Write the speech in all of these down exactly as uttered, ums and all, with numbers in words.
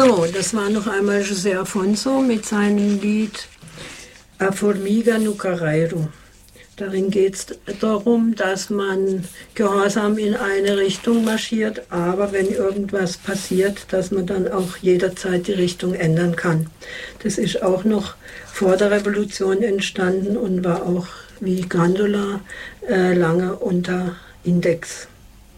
So, das war noch einmal José Afonso mit seinem Lied A Formiga no Carreiro. Darin geht es darum, dass man gehorsam in eine Richtung marschiert, aber wenn irgendwas passiert, dass man dann auch jederzeit die Richtung ändern kann. Das ist auch noch vor der Revolution entstanden und war auch wie Grândola äh, lange unter Index.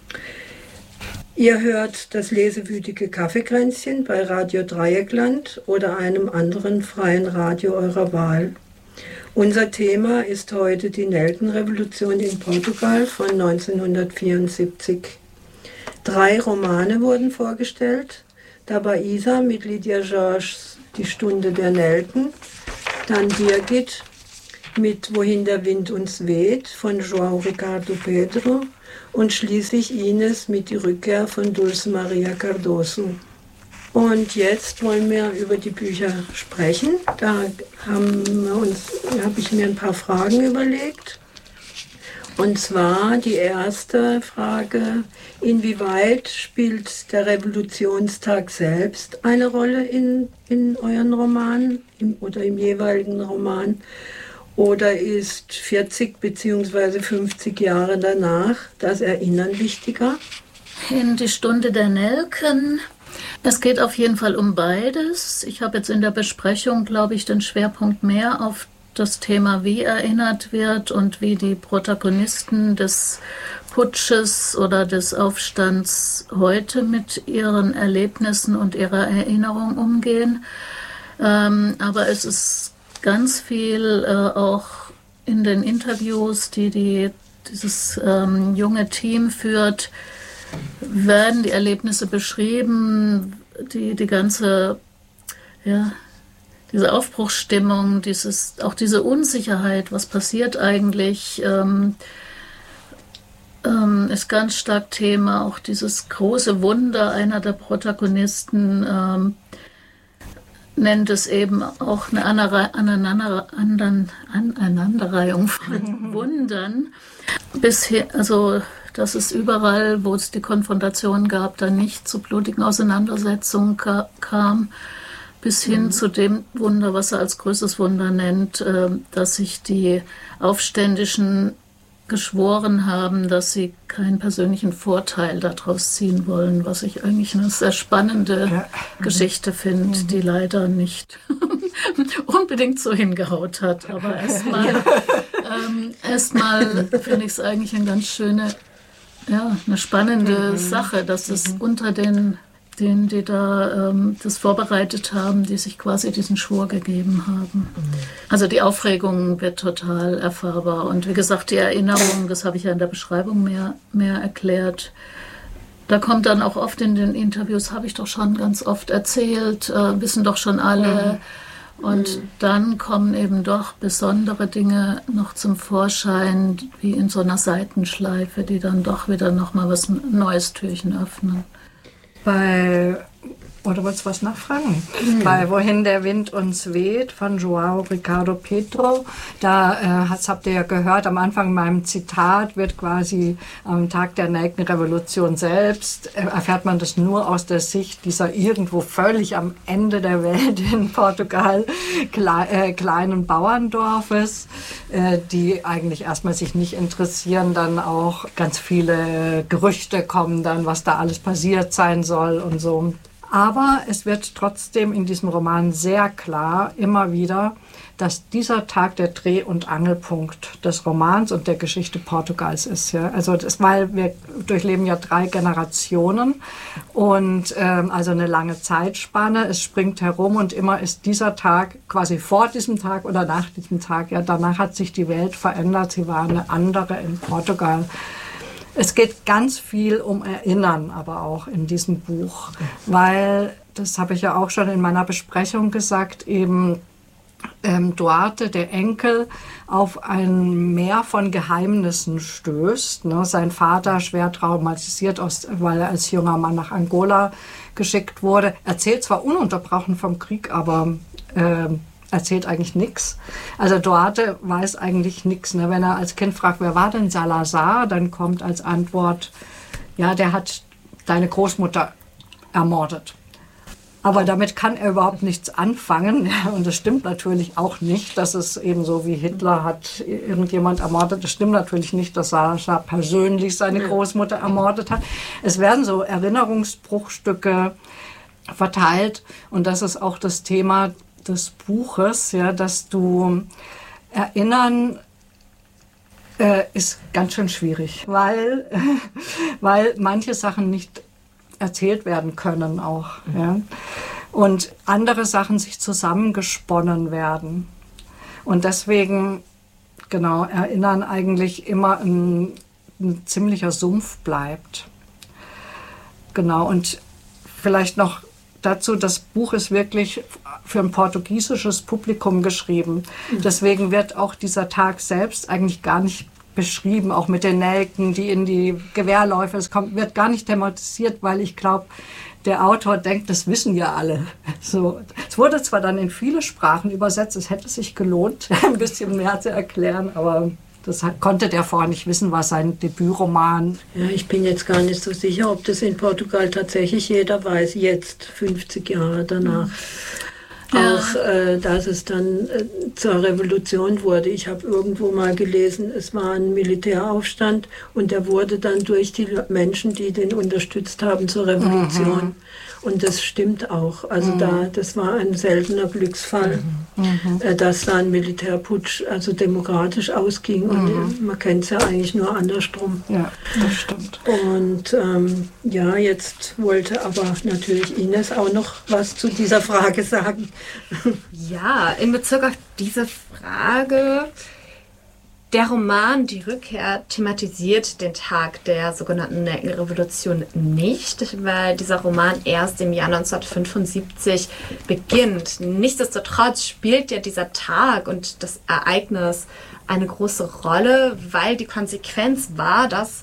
Ihr hört das lesewütige Kaffeekränzchen bei Radio Dreieckland oder einem anderen freien Radio eurer Wahl. Unser Thema ist heute die Nelkenrevolution in Portugal von neunzehnhundertvierundsiebzig. Drei Romane wurden vorgestellt. Da war Isa mit Lydia Georges Die Stunde der Nelken, dann Birgit mit Wohin der Wind uns weht von João Ricardo Pedro und schließlich Ines mit Die Rückkehr von Dulce Maria Cardoso. Und jetzt wollen wir über die Bücher sprechen. Da haben wir uns, habe ich mir ein paar Fragen überlegt. Und zwar die erste Frage: Inwieweit spielt der Revolutionstag selbst eine Rolle in, in euren Romanen im, oder im jeweiligen Roman? Oder ist vierzig bzw. fünfzig Jahre danach das Erinnern wichtiger? In Die Stunde der Nelken. Es geht auf jeden Fall um beides. Ich habe jetzt in der Besprechung, glaube ich, den Schwerpunkt mehr auf das Thema, wie erinnert wird und wie die Protagonisten des Putsches oder des Aufstands heute mit ihren Erlebnissen und ihrer Erinnerung umgehen. Ähm, aber es ist ganz viel äh, auch in den Interviews, die, die dieses ähm, junge Team führt, werden die Erlebnisse beschrieben, die, die ganze, ja, diese Aufbruchsstimmung, dieses, auch diese Unsicherheit, was passiert eigentlich, ähm, ähm, ist ganz stark Thema. Auch dieses große Wunder, einer der Protagonisten ähm, nennt es eben auch eine Aneinander, anderen, Aneinanderreihung von Wundern. Bisher, also dass es überall, wo es die Konfrontation gab, dann nicht zu blutigen Auseinandersetzungen ka- kam, bis hin mhm. zu dem Wunder, was er als größtes Wunder nennt, äh, dass sich die Aufständischen geschworen haben, dass sie keinen persönlichen Vorteil daraus ziehen wollen, was ich eigentlich eine sehr spannende ja. Geschichte finde, mhm. die leider nicht unbedingt so hingehaut hat. Aber erstmal ähm, erstmal finde ich es eigentlich eine ganz schöne, ja, eine spannende mhm. Sache, dass es mhm. unter den, den, die da ähm, das vorbereitet haben, die sich quasi diesen Schwur gegeben haben. Mhm. Also die Aufregung wird total erfahrbar. Und wie gesagt, die Erinnerung, das habe ich ja in der Beschreibung mehr, mehr erklärt. Da kommt dann auch oft in den Interviews, habe ich doch schon ganz oft erzählt, äh, wissen doch schon alle. Mhm. Und mhm. dann kommen eben doch besondere Dinge noch zum Vorschein, wie in so einer Seitenschleife, die dann doch wieder nochmal was Neues Türchen öffnen. Bei, oder wolltest du was nachfragen? Mhm. Bei Wohin der Wind uns weht von João Ricardo Pedro, da äh, das habt ihr ja gehört, am Anfang in meinem Zitat wird quasi am Tag der Nelkenrevolution selbst, äh, erfährt man das nur aus der Sicht dieser irgendwo völlig am Ende der Welt in Portugal klei- äh, kleinen Bauerndorfes, äh, die eigentlich erstmal sich nicht interessieren, dann auch ganz viele Gerüchte kommen dann, was da alles passiert sein soll und so. Aber es wird trotzdem in diesem Roman sehr klar immer wieder, dass dieser Tag der Dreh- und Angelpunkt des Romans und der Geschichte Portugals ist. Ja? Also das, weil wir durchleben ja drei Generationen und ähm, also eine lange Zeitspanne. Es springt herum und immer ist dieser Tag quasi vor diesem Tag oder nach diesem Tag. Ja, danach hat sich die Welt verändert. Sie war eine andere in Portugal. Es geht ganz viel um Erinnern, aber auch in diesem Buch, weil, das habe ich ja auch schon in meiner Besprechung gesagt, eben ähm, Duarte, der Enkel, auf ein Meer von Geheimnissen stößt. Ne? Sein Vater, schwer traumatisiert, aus, weil er als junger Mann nach Angola geschickt wurde, erzählt zwar ununterbrochen vom Krieg, aber ähm, erzählt eigentlich nichts. Also Duarte weiß eigentlich nichts. Ne? Wenn er als Kind fragt, wer war denn Salazar, dann kommt als Antwort, ja, der hat deine Großmutter ermordet. Aber damit kann er überhaupt nichts anfangen. Und das stimmt natürlich auch nicht, dass es eben so wie Hitler hat irgendjemand ermordet. Das stimmt natürlich nicht, dass Sascha persönlich seine Großmutter ermordet hat. Es werden so Erinnerungsbruchstücke verteilt. Und das ist auch das Thema des Buches, ja, dass du erinnern äh, ist ganz schön schwierig, weil, weil manche Sachen nicht erzählt werden können auch. Ja. Und andere Sachen sich zusammengesponnen werden. Und deswegen, genau, Erinnern eigentlich immer ein, ein ziemlicher Sumpf bleibt. Genau, und vielleicht noch dazu, das Buch ist wirklich für ein portugiesisches Publikum geschrieben. Mhm. Deswegen wird auch dieser Tag selbst eigentlich gar nicht beschrieben, auch mit den Nelken, die in die Gewehrläufe, es kommt, wird gar nicht thematisiert, weil ich glaube, der Autor denkt, das wissen ja alle. So, es wurde zwar dann in viele Sprachen übersetzt, es hätte sich gelohnt, ein bisschen mehr zu erklären, aber das konnte der vorher nicht wissen, war sein Debütroman. Ja, ich bin jetzt gar nicht so sicher, ob das in Portugal tatsächlich jeder weiß, jetzt, fünfzig Jahre danach. Ja. Auch, äh, dass es dann äh, zur Revolution wurde. Ich habe irgendwo mal gelesen, es war ein Militäraufstand und der wurde dann durch die Menschen, die den unterstützt haben, zur Revolution. Mhm. Und das stimmt auch. Also mhm. da, das war ein seltener Glücksfall, mhm. äh, dass da ein Militärputsch also demokratisch ausging. Mhm. Und äh, man kennt es ja eigentlich nur andersrum. Ja, das stimmt. Und ähm, ja, jetzt wollte aber natürlich Ines auch noch was zu dieser Frage sagen. Ja, in Bezug auf diese Frage, der Roman Die Rückkehr thematisiert den Tag der sogenannten Nelkenrevolution nicht, weil dieser Roman erst im Jahr neunzehnhundertfünfundsiebzig beginnt. Nichtsdestotrotz spielt ja dieser Tag und das Ereignis eine große Rolle, weil die Konsequenz war, dass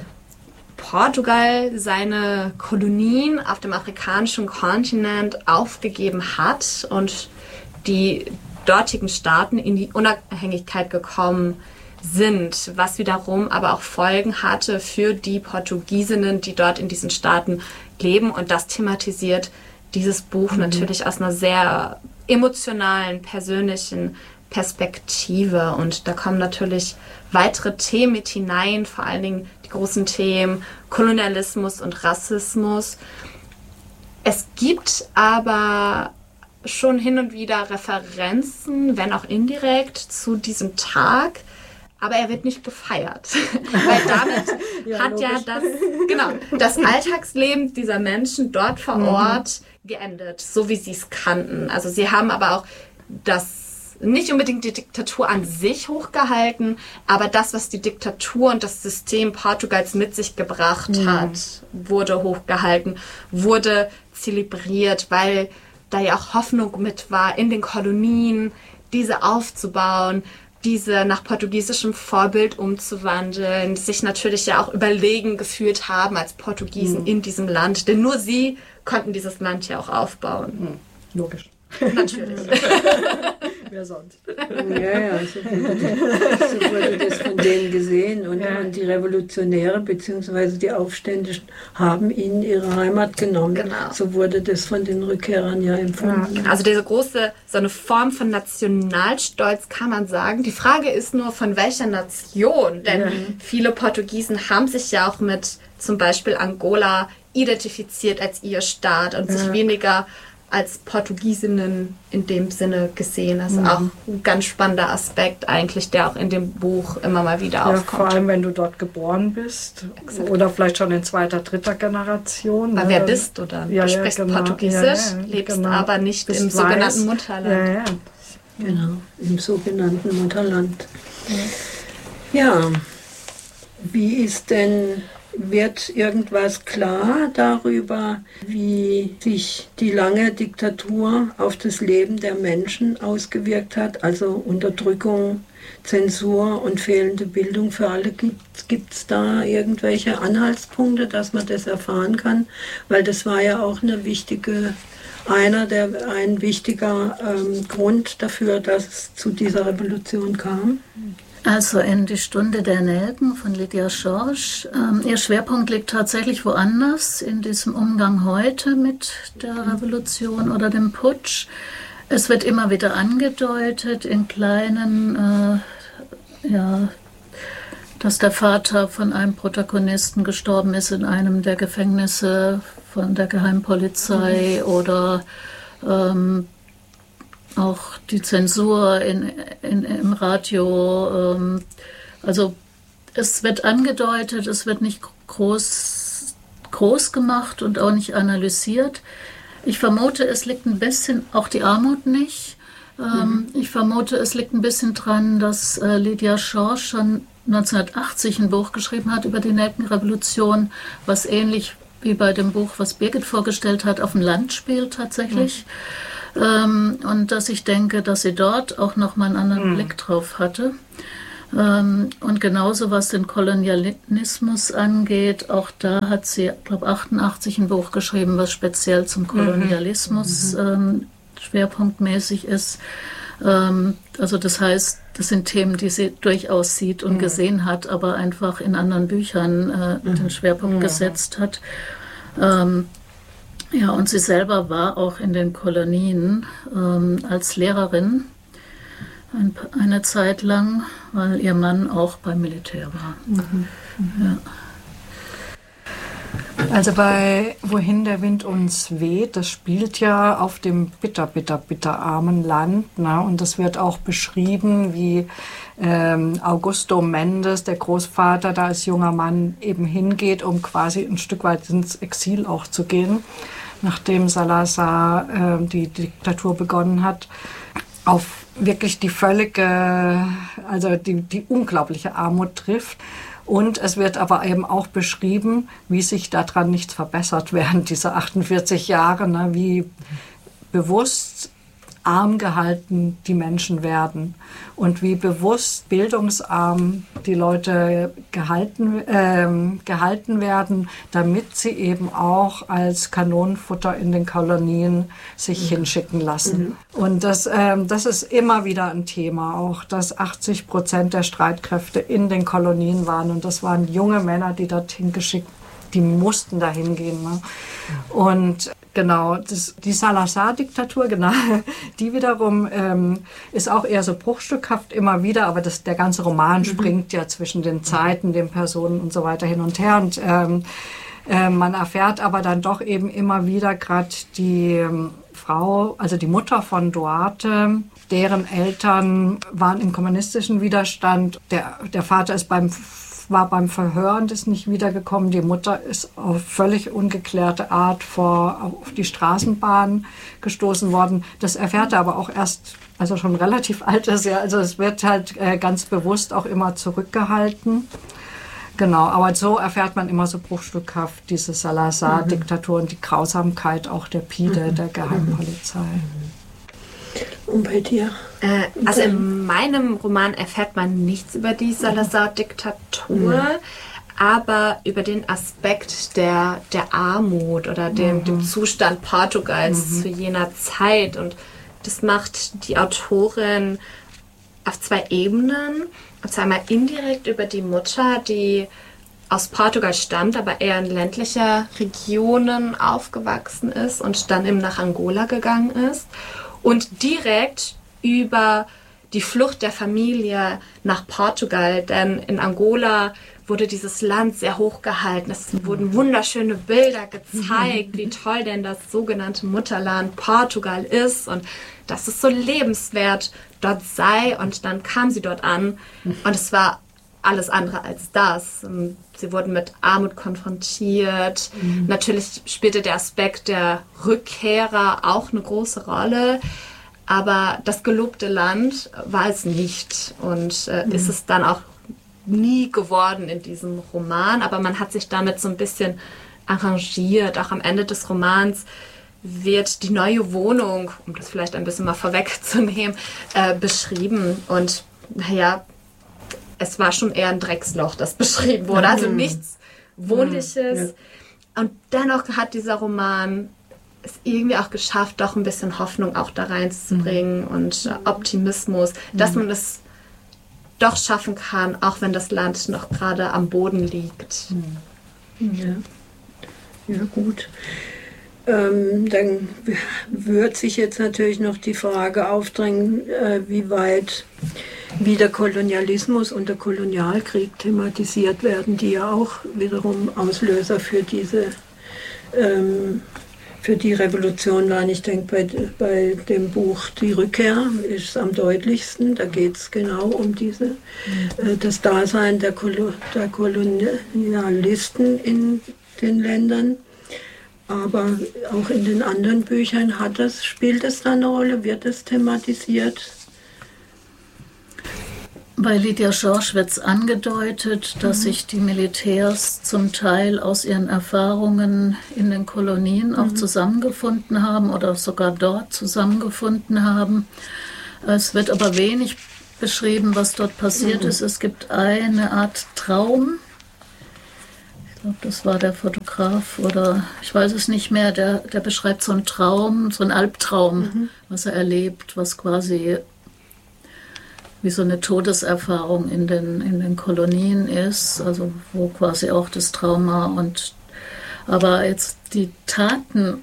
Portugal seine Kolonien auf dem afrikanischen Kontinent aufgegeben hat und die dortigen Staaten in die Unabhängigkeit gekommen sind, was wiederum aber auch Folgen hatte für die Portugiesinnen, die dort in diesen Staaten leben. Und das thematisiert dieses Buch mhm. natürlich aus einer sehr emotionalen, persönlichen Perspektive. Und da kommen natürlich weitere Themen mit hinein, vor allen Dingen die großen Themen Kolonialismus und Rassismus. Es gibt aber schon hin und wieder Referenzen, wenn auch indirekt, zu diesem Tag, aber er wird nicht gefeiert. Weil damit ja, hat logisch. ja das, genau, das Alltagsleben dieser Menschen dort vor Ort mhm. geendet, so wie sie es kannten. Also sie haben aber auch das, nicht unbedingt die Diktatur an sich hochgehalten, aber das, was die Diktatur und das System Portugals mit sich gebracht mhm. hat, wurde hochgehalten, wurde zelebriert, weil da ja auch Hoffnung mit war, in den Kolonien diese aufzubauen, diese nach portugiesischem Vorbild umzuwandeln, die sich natürlich ja auch überlegen gefühlt haben als Portugiesen mhm. in diesem Land, denn nur sie konnten dieses Land ja auch aufbauen. Mhm. Logisch. Natürlich. Wer sonst? Ja, ja, so wurde, so wurde das von denen gesehen. Und, ja. und die Revolutionäre bzw. die Aufständischen haben ihnen ihre Heimat genommen. Genau. So wurde das von den Rückkehrern ja empfunden. Also diese große, so eine Form von Nationalstolz kann man sagen. Die Frage ist nur, von welcher Nation? Denn ja. viele Portugiesen haben sich ja auch mit zum Beispiel Angola identifiziert als ihr Staat und ja. sich weniger als Portugiesinnen in dem Sinne gesehen. Das ist mhm. auch ein ganz spannender Aspekt eigentlich, der auch in dem Buch immer mal wieder ja, aufkommt. Vor allem, wenn du dort geboren bist. Exakt. Oder vielleicht schon in zweiter, dritter Generation. Aber wer bist du dann? Ja, du ja, sprichst genau. Portugiesisch, ja, ja, lebst genau. aber nicht bist im weiß. sogenannten Mutterland. Ja, ja. Genau, im sogenannten Mutterland. Ja, ja. Wie ist denn... Wird irgendwas klar darüber, wie sich die lange Diktatur auf das Leben der Menschen ausgewirkt hat? Also Unterdrückung, Zensur und fehlende Bildung für alle. Gibt es da irgendwelche Anhaltspunkte, dass man das erfahren kann? Weil das war ja auch eine wichtige, einer der, ein wichtiger ähm, Grund dafür, dass es zu dieser Revolution kam. Also in Die Stunde der Nelken von Lydia Schorsch. Ähm, ihr Schwerpunkt liegt tatsächlich woanders, in diesem Umgang heute mit der Revolution oder dem Putsch. Es wird immer wieder angedeutet in kleinen, äh, ja, dass der Vater von einem Protagonisten gestorben ist in einem der Gefängnisse von der Geheimpolizei mhm. oder ähm, auch die Zensur in, in, im Radio. Ähm, also es wird angedeutet, es wird nicht groß, groß gemacht und auch nicht analysiert. Ich vermute, es liegt ein bisschen, auch die Armut nicht. Ähm, mhm. Ich vermute, es liegt ein bisschen dran, dass äh, Lydia Schorsch schon neunzehnhundertachtzig ein Buch geschrieben hat über die Nelkenrevolution, was ähnlich wie bei dem Buch, was Birgit vorgestellt hat, auf dem Land spielt tatsächlich. Mhm. Ähm, und dass ich denke, dass sie dort auch nochmal einen anderen mhm. Blick drauf hatte. Ähm, und genauso was den Kolonialismus angeht, auch da hat sie, glaube ich, achtundachtzig ein Buch geschrieben, was speziell zum Kolonialismus mhm. ähm, schwerpunktmäßig ist. Ähm, also das heißt, das sind Themen, die sie durchaus sieht und mhm. gesehen hat, aber einfach in anderen Büchern äh, mhm. den Schwerpunkt mhm. gesetzt hat. Ähm, ja, und sie selber war auch in den Kolonien ähm, als Lehrerin ein, eine Zeit lang, weil ihr Mann auch beim Militär war. Mhm. Ja. Also bei Wohin der Wind uns weht, das spielt ja auf dem bitter, bitter, bitter armen Land. Ne? Und das wird auch beschrieben, wie ähm, Augusto Mendes, der Großvater, da als junger Mann eben hingeht, um quasi ein Stück weit ins Exil auch zu gehen, nachdem Salazar äh, die Diktatur begonnen hat, auf wirklich die völlige, also die, die unglaubliche Armut trifft. Und es wird aber eben auch beschrieben, wie sich daran nichts verbessert während dieser achtundvierzig Jahre, ne, wie bewusst arm gehalten die Menschen werden und wie bewusst bildungsarm die Leute gehalten, äh, gehalten werden, damit sie eben auch als Kanonenfutter in den Kolonien sich mhm. hinschicken lassen. Mhm. Und das, äh, das ist immer wieder ein Thema, auch dass achtzig Prozent der Streitkräfte in den Kolonien waren und das waren junge Männer, die dorthin geschickt, die mussten da hingehen. Ne? Und genau, das, die Salazar-Diktatur, genau, die wiederum ähm, ist auch eher so bruchstückhaft immer wieder, aber das, der ganze Roman mhm. springt ja zwischen den Zeiten, den Personen und so weiter hin und her. Und ähm, äh, man erfährt aber dann doch eben immer wieder gerade die ähm, Frau, also die Mutter von Duarte, deren Eltern waren im kommunistischen Widerstand. Der, der Vater ist beim war beim Verhör und ist nicht wiedergekommen. Die Mutter ist auf völlig ungeklärte Art vor, auf die Straßenbahn gestoßen worden. Das erfährt er aber auch erst, also schon relativ alt ist. Ja. Also es wird halt äh, ganz bewusst auch immer zurückgehalten. Genau, aber so erfährt man immer so bruchstückhaft diese Salazar-Diktatur mhm. und die Grausamkeit auch der PIDE, mhm. der Geheimpolizei. Und bei dir? Äh, also in meinem Roman erfährt man nichts über die Salazar-Diktatur, mhm. aber über den Aspekt der, der Armut oder dem, mhm. dem Zustand Portugals mhm. zu jener Zeit. Und das macht die Autorin auf zwei Ebenen. Und zwar einmal indirekt über die Mutter, die aus Portugal stammt, aber eher in ländlicher Regionen aufgewachsen ist und dann eben nach Angola gegangen ist. Und direkt über die Flucht der Familie nach Portugal, denn in Angola wurde dieses Land sehr hochgehalten. Es wurden wunderschöne Bilder gezeigt, wie toll denn das sogenannte Mutterland Portugal ist und dass es so lebenswert dort sei. Und dann kam sie dort an und es war alles andere als das. Sie wurden mit Armut konfrontiert. Mhm. Natürlich spielte der Aspekt der Rückkehrer auch eine große Rolle. Aber das gelobte Land war es nicht und äh, mhm. ist es dann auch nie geworden in diesem Roman. Aber man hat sich damit so ein bisschen arrangiert. Auch am Ende des Romans wird die neue Wohnung, um das vielleicht ein bisschen mal vorwegzunehmen, äh, beschrieben. Und naja, es war schon eher ein Drecksloch, das beschrieben wurde. Also nichts Wohnliches. Ja. Und dennoch hat dieser Roman es irgendwie auch geschafft, doch ein bisschen Hoffnung auch da reinzubringen mhm. und äh, Optimismus, dass man es doch schaffen kann, auch wenn das Land noch gerade am Boden liegt. Ja, ja gut. Ähm, dann wird sich jetzt natürlich noch die Frage aufdrängen, äh, wie weit wie der Kolonialismus und der Kolonialkrieg thematisiert werden, die ja auch wiederum Auslöser für diese ähm, für die Revolution waren. Ich denke, bei, bei dem Buch Die Rückkehr ist es am deutlichsten. Da geht es genau um diese, äh, das Dasein der, Kolo, der Kolonialisten in den Ländern. Aber auch in den anderen Büchern hat das, spielt es da eine Rolle, wird es thematisiert? Bei Lydia George wird es angedeutet, dass mhm. sich die Militärs zum Teil aus ihren Erfahrungen in den Kolonien auch mhm. zusammengefunden haben oder sogar dort zusammengefunden haben. Es wird aber wenig beschrieben, was dort passiert mhm. ist. Es gibt eine Art Traum. Ich glaube, das war der Fotograf oder ich weiß es nicht mehr, der, der beschreibt so einen Traum, so einen Albtraum, mhm. was er erlebt, was quasi wie so eine Todeserfahrung in den, in den Kolonien ist, also wo quasi auch das Trauma und aber jetzt die Taten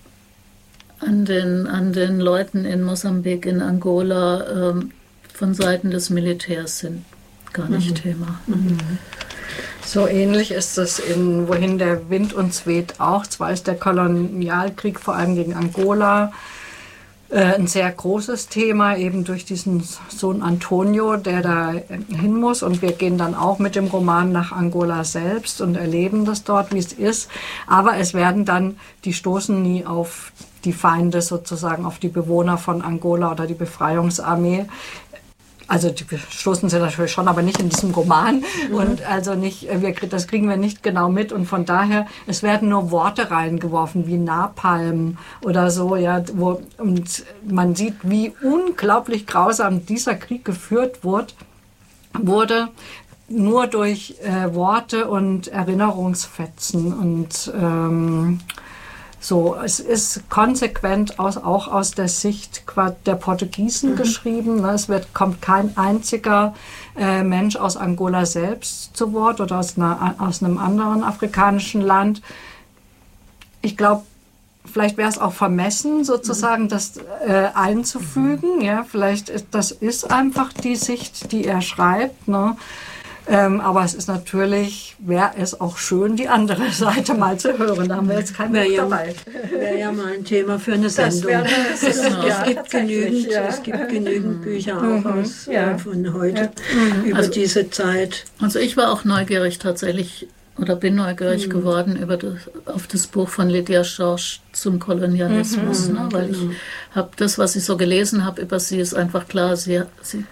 an den, an den Leuten in Mosambik, in Angola ähm, von Seiten des Militärs sind gar nicht mhm. Thema. Mhm. So ähnlich ist es in Wohin der Wind uns weht auch. Zwar ist der Kolonialkrieg vor allem gegen Angola äh, ein sehr großes Thema, eben durch diesen Sohn Antonio, der da hin muss. Und wir gehen dann auch mit dem Roman nach Angola selbst und erleben das dort, wie es ist. Aber es werden dann, die stoßen nie auf die Feinde sozusagen, auf die Bewohner von Angola oder die Befreiungsarmee. Also die stoßen sie natürlich schon, aber nicht in diesem Roman mhm. und also nicht, wir, das kriegen wir nicht genau mit und von daher, es werden nur Worte reingeworfen wie Napalm oder so, ja, wo, und man sieht, wie unglaublich grausam dieser Krieg geführt wurde, wurde nur durch äh, Worte und Erinnerungsfetzen und ähm, so, es ist konsequent aus, auch aus der Sicht der Portugiesen mhm. geschrieben. Es wird, kommt kein einziger äh, Mensch aus Angola selbst zu Wort oder aus, einer, aus einem anderen afrikanischen Land. Ich glaube, vielleicht wäre es auch vermessen, sozusagen, mhm. das äh, einzufügen. Mhm. Ja, vielleicht ist das ist einfach die Sicht, die er schreibt, ne? Ähm, aber es ist natürlich, wäre es auch schön, die andere Seite mal zu hören. Da haben wir jetzt kein Buch ja, dabei. Wäre ja mal ein Thema für eine Sendung. Wär, es, es, ja, es, gibt genügend, ja. es gibt genügend Bücher mhm. auch aus, ja. äh, von heute ja. mhm. über also, diese Zeit. Also ich war auch neugierig tatsächlich oder bin neugierig mhm. geworden über das, auf das Buch von Lydia George zum Kolonialismus, mhm. ne? Weil ich habe das, was ich so gelesen habe über sie, ist einfach klar, sie, sie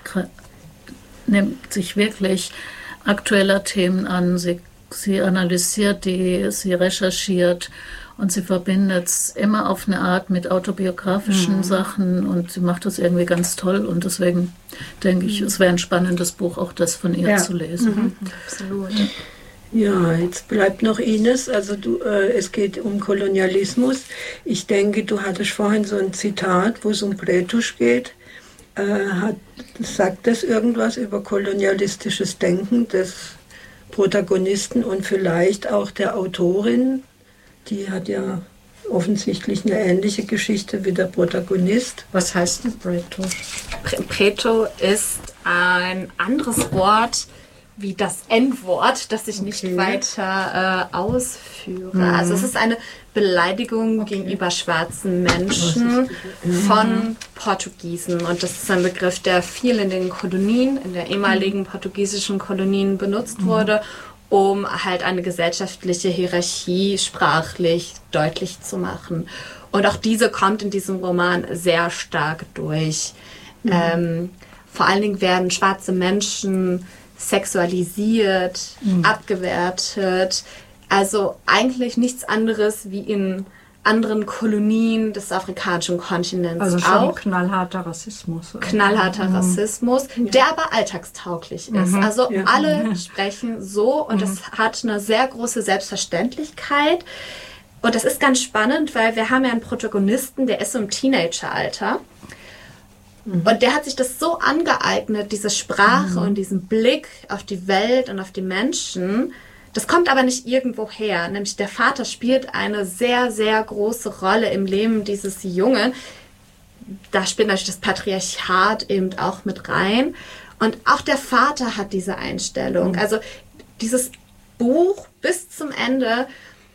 nimmt sich wirklich aktueller Themen an, sie, sie analysiert die, sie recherchiert und sie verbindet es immer auf eine Art mit autobiografischen mhm. Sachen und sie macht das irgendwie ganz toll und deswegen denke ich, es wäre ein spannendes Buch, auch das von ihr ja. zu lesen. Mhm. Absolut. Ja, jetzt bleibt noch Ines, also du, äh, es geht um Kolonialismus. Ich denke, du hattest vorhin so ein Zitat, wo es um Bretusch geht. Äh, hat, sagt das irgendwas über kolonialistisches Denken des Protagonisten und vielleicht auch der Autorin? Die hat ja offensichtlich eine ähnliche Geschichte wie der Protagonist. Was heißt denn Preto? Preto ist ein anderes Wort wie das N-Wort, das ich okay. nicht weiter äh, ausführe. Mhm. Also es ist eine Beleidigung okay. gegenüber schwarzen Menschen von Portugiesen. Und das ist ein Begriff, der viel in den Kolonien, in der ehemaligen portugiesischen Kolonien benutzt mhm. wurde, um halt eine gesellschaftliche Hierarchie sprachlich deutlich zu machen. Und auch diese kommt in diesem Roman sehr stark durch. Mhm. Ähm, vor allen Dingen werden schwarze Menschen sexualisiert, mhm. abgewertet. Also eigentlich nichts anderes wie in anderen Kolonien des afrikanischen Kontinents also schon auch. knallharter Rassismus. Knallharter mhm. Rassismus, ja. der aber alltagstauglich mhm. ist. Also ja. alle sprechen so und es mhm. hat eine sehr große Selbstverständlichkeit. Und das ist ganz spannend, weil wir haben ja einen Protagonisten, der ist im Teenageralter. Mhm. Und der hat sich das so angeeignet, diese Sprache mhm. und diesen Blick auf die Welt und auf die Menschen. Das kommt aber nicht irgendwo her. Nämlich der Vater spielt eine sehr, sehr große Rolle im Leben dieses Jungen. Da spielt natürlich das Patriarchat eben auch mit rein. Und auch der Vater hat diese Einstellung. Also dieses Buch bis zum Ende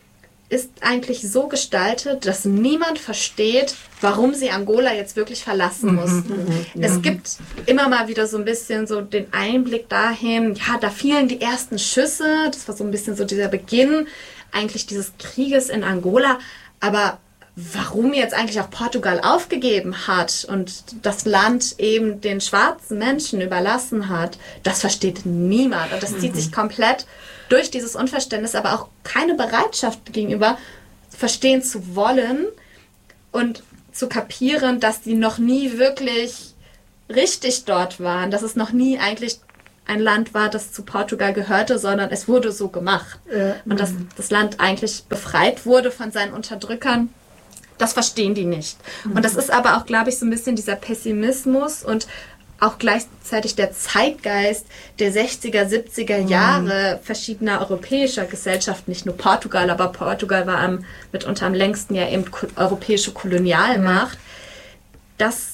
ist eigentlich so gestaltet, dass niemand versteht, warum sie Angola jetzt wirklich verlassen mussten. Mhm, mhm, es ja. gibt immer mal wieder so ein bisschen so den Einblick dahin, ja, da fielen die ersten Schüsse, das war so ein bisschen so dieser Beginn eigentlich dieses Krieges in Angola, aber warum jetzt eigentlich auch Portugal aufgegeben hat und das Land eben den schwarzen Menschen überlassen hat, das versteht niemand. Und das mhm. zieht sich komplett durch dieses Unverständnis, aber auch keine Bereitschaft gegenüber, verstehen zu wollen und zu kapieren, dass die noch nie wirklich richtig dort waren, dass es noch nie eigentlich ein Land war, das zu Portugal gehörte, sondern es wurde so gemacht. Ja. Und dass das Land eigentlich befreit wurde von seinen Unterdrückern. Das verstehen die nicht. Mhm. Und das ist aber auch, glaube ich, so ein bisschen dieser Pessimismus und auch gleichzeitig der Zeitgeist der sechziger, siebziger Jahre mhm. verschiedener europäischer Gesellschaften, nicht nur Portugal, aber Portugal war am, mitunter am längsten ja eben ko- europäische Kolonialmacht, ja. dass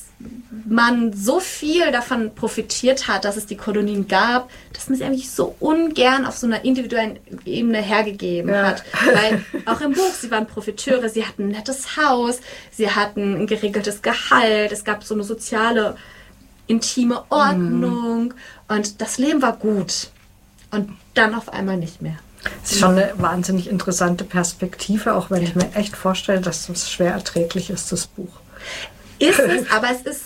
man so viel davon profitiert hat, dass es die Kolonien gab, dass man sie eigentlich so ungern auf so einer individuellen Ebene hergegeben ja. hat. Weil auch im Buch, sie waren Profiteure, sie hatten ein nettes Haus, sie hatten ein geregeltes Gehalt, es gab so eine soziale, intime Ordnung mhm. und das Leben war gut. Und dann auf einmal nicht mehr. Das ist schon eine wahnsinnig interessante Perspektive, auch wenn ja. ich mir echt vorstelle, dass das schwer erträglich ist, das Buch. Ist es, aber es ist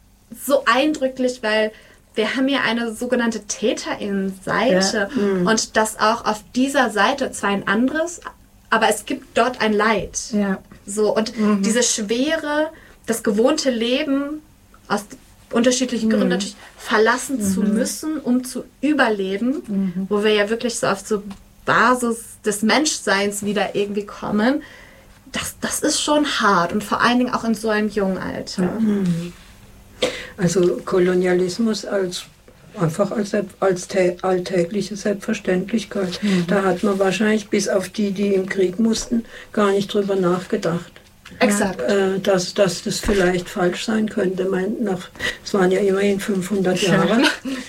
so eindrücklich, weil wir haben hier eine sogenannte Täterinnenseite ja. mhm. und das auch auf dieser Seite zwar ein anderes, aber es gibt dort ein Leid. Ja. So, und mhm. diese Schwere, das gewohnte Leben aus unterschiedlichen mhm. Gründen natürlich verlassen mhm. zu müssen, um zu überleben, mhm. wo wir ja wirklich so auf so Basis des Menschseins wieder irgendwie kommen. Das, das ist schon hart und vor allen Dingen auch in so einem jungen Alter. Also Kolonialismus als einfach als, als alltägliche Selbstverständlichkeit. Mhm. Da hat man wahrscheinlich bis auf die, die im Krieg mussten, gar nicht drüber nachgedacht. Exakt. Äh, dass, dass das vielleicht falsch sein könnte. Mein, nach, es waren ja immerhin fünfhundert Jahre.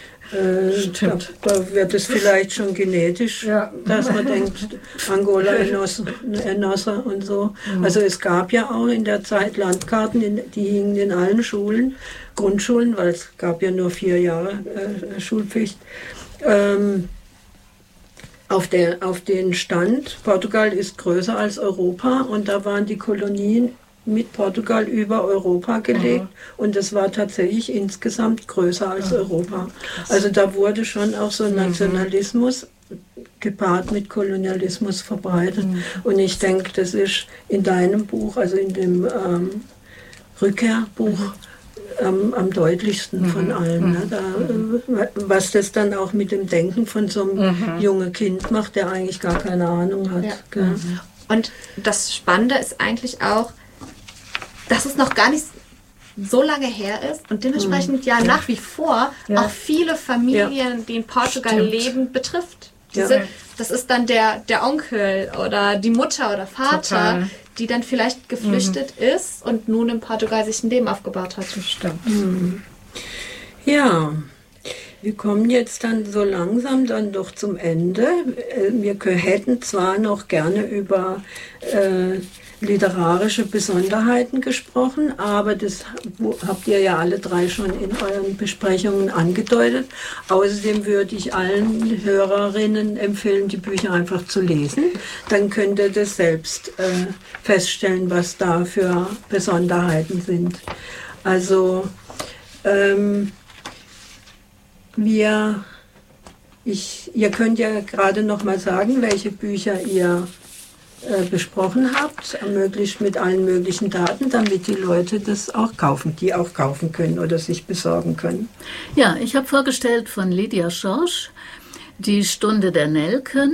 Äh, da, da wird es vielleicht schon genetisch, ja. dass man denkt, Angola, Enossa und so. Mhm. Also es gab ja auch in der Zeit Landkarten, in, die hingen in allen Schulen, Grundschulen, weil es gab ja nur vier Jahre äh, Schulpflicht. Ähm, auf, der, auf den stand, Portugal ist größer als Europa und da waren die Kolonien mit Portugal über Europa gelegt. Mhm. Und es war tatsächlich insgesamt größer als mhm. Europa. Also da wurde schon auch so Nationalismus mhm. gepaart mit Kolonialismus verbreitet. Mhm. Und ich denke, das ist in deinem Buch, also in dem ähm, Rückkehrbuch, mhm. Am, am deutlichsten mhm. von allen. Ne? Da, was das dann auch mit dem Denken von so einem mhm. jungen Kind macht, der eigentlich gar keine Ahnung hat. Ja. Mhm. Und das Spannende ist eigentlich auch, dass es noch gar nicht so lange her ist und dementsprechend ja, ja nach wie vor ja. auch viele Familien, ja. die in Portugal Stimmt. leben, betrifft. Diese, ja. Das ist dann der, der Onkel oder die Mutter oder Vater, Total. die dann vielleicht geflüchtet mhm. ist und nun in Portugal sich ein Leben aufgebaut hat. Stimmt. Mhm. Ja, wir kommen jetzt dann so langsam dann doch zum Ende. Wir hätten zwar noch gerne über äh, literarische Besonderheiten gesprochen, aber das habt ihr ja alle drei schon in euren Besprechungen angedeutet. Außerdem würde ich allen Hörerinnen empfehlen, die Bücher einfach zu lesen. Dann könnt ihr das selbst äh, feststellen, was da für Besonderheiten sind. Also ähm, wir, ich, ihr könnt ja gerade noch mal sagen, welche Bücher ihr besprochen habt, möglichst mit allen möglichen Daten, damit die Leute das auch kaufen, die auch kaufen können oder sich besorgen können. Ja, ich habe vorgestellt von Lydia Schorsch Die Stunde der Nelken,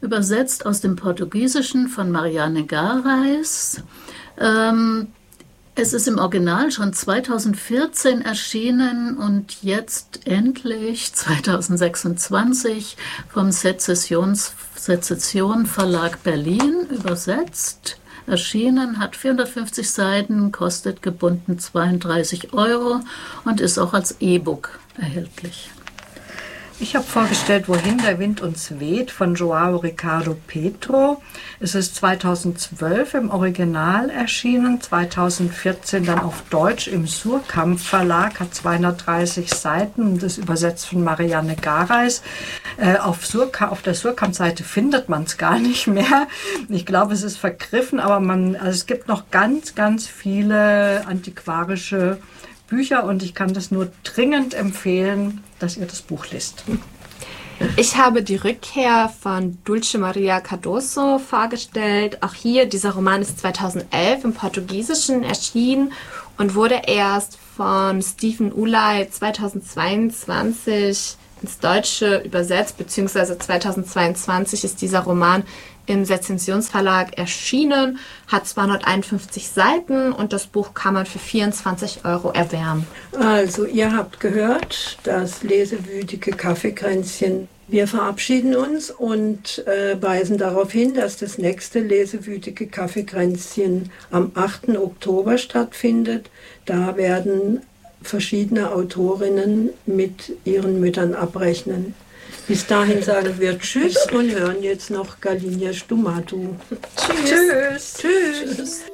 übersetzt aus dem Portugiesischen von Marianne Gareis. Ähm, Es ist im Original schon zweitausendvierzehn erschienen und jetzt endlich zweitausendsechsundzwanzig vom Sezessions, Sezession Verlag Berlin übersetzt. Erschienen, hat vierhundertfünfzig Seiten, kostet gebunden zweiunddreißig Euro und ist auch als E-Book erhältlich. Ich habe vorgestellt, Wohin der Wind uns weht von João Ricardo Petro. Es ist zweitausendzwölf im Original erschienen, zweitausendvierzehn dann auf Deutsch im Surkamp Verlag, hat zweihundertdreißig Seiten und ist übersetzt von Marianne Gareis. Äh, auf, Surka, auf der Surkamp-Seite findet man es gar nicht mehr. Ich glaube, es ist vergriffen, aber man, also es gibt noch ganz, ganz viele antiquarische Bücher und ich kann das nur dringend empfehlen, dass ihr das Buch liest. Ich habe die Rückkehr von Dulce Maria Cardoso vorgestellt. Auch hier, dieser Roman ist zweitausendelf im Portugiesischen erschienen und wurde erst von Stephen Ulay zweitausendzweiundzwanzig ins Deutsche übersetzt, beziehungsweise zweitausendzweiundzwanzig ist dieser Roman im Sezessionsverlag erschienen, hat zweihunderteinundfünfzig Seiten und das Buch kann man für vierundzwanzig Euro erwerben. Also, ihr habt gehört, das lesewütige Kaffeekränzchen. Wir verabschieden uns und äh, weisen darauf hin, dass das nächste lesewütige Kaffeekränzchen am achten Oktober stattfindet. Da werden verschiedene Autorinnen mit ihren Müttern abrechnen. Bis dahin sagen wir Tschüss und hören jetzt noch Galinia Stumatu. Tschüss. Tschüss. Tschüss.